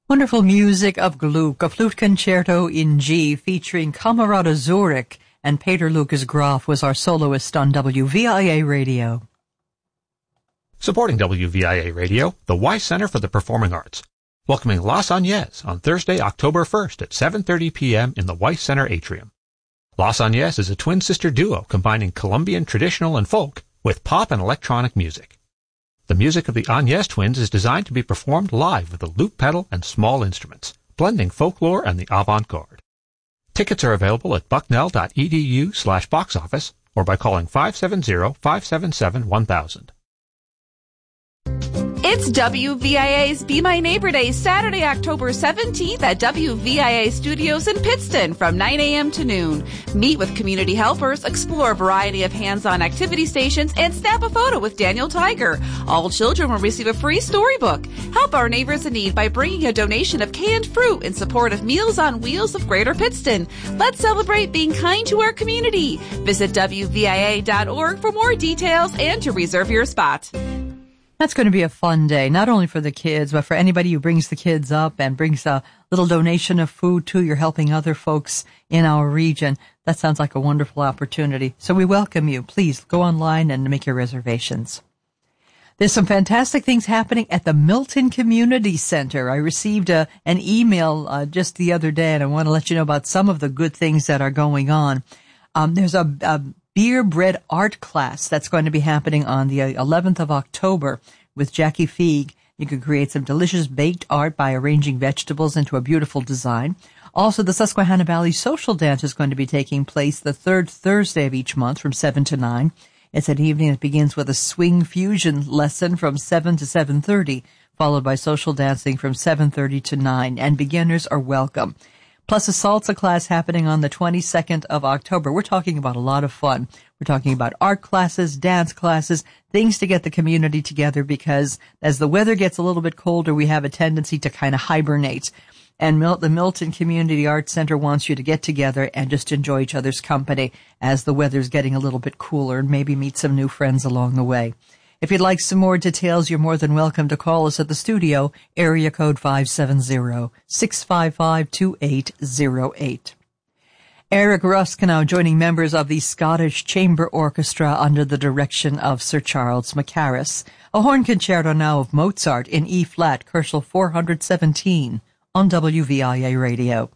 Wonderful music of Gluck, a flute concerto in G featuring Camerata Zurich, and Peter Lucas Graf was our soloist on WVIA Radio. Supporting WVIA Radio, the Weiss Center for the Performing Arts, welcoming Las Agnès on Thursday, October 1st at 7:30 p.m. in the Weiss Center atrium. Las Agnès is a twin-sister duo combining Colombian traditional and folk with pop and electronic music. The music of the Agnès twins is designed to be performed live with a loop pedal and small instruments, blending folklore and the avant-garde. Tickets are available at bucknell.edu/box office or by calling 570-577-1000. It's WVIA's Be My Neighbor Day, Saturday, October 17th at WVIA Studios in Pittston from 9 a.m. to noon. Meet with community helpers, explore a variety of hands-on activity stations, and snap a photo with Daniel Tiger. All children will receive a free storybook. Help our neighbors in need by bringing a donation of canned fruit in support of Meals on Wheels of Greater Pittston. Let's celebrate being kind to our community. Visit WVIA.org for more details and to reserve your spot. That's going to be a fun day, not only for the kids, but for anybody who brings the kids up and brings a little donation of food too. You're helping other folks in our region. That sounds like a wonderful opportunity. So we welcome you. Please go online and make your reservations. There's some fantastic things happening at the Milton Community Center. I received an email just the other day, and I want to let you know about some of the good things that are going on. There's a beer bread art class that's going to be happening on the 11th of October with Jackie Feig. You can create some delicious baked art by arranging vegetables into a beautiful design. Also, the Susquehanna Valley Social Dance is going to be taking place the third Thursday of each month from 7 to 9. It's an evening that begins with a swing fusion lesson from 7 to 7:30, followed by social dancing from 7:30 to 9, and beginners are welcome. Plus a salsa class happening on the 22nd of October. We're talking about a lot of fun. We're talking about art classes, dance classes, things to get the community together, because as the weather gets a little bit colder, we have a tendency to kind of hibernate. And the Milton Community Arts Center wants you to get together and just enjoy each other's company as the weather's getting a little bit cooler, and maybe meet some new friends along the way. If you'd like some more details, you're more than welcome to call us at the studio, area code 570-655-2808. Eric Ruskinow joining members of the Scottish Chamber Orchestra under the direction of Sir Charles Mackarus. A horn concerto now of Mozart in E-flat, Koelsch 417 on WVIA Radio.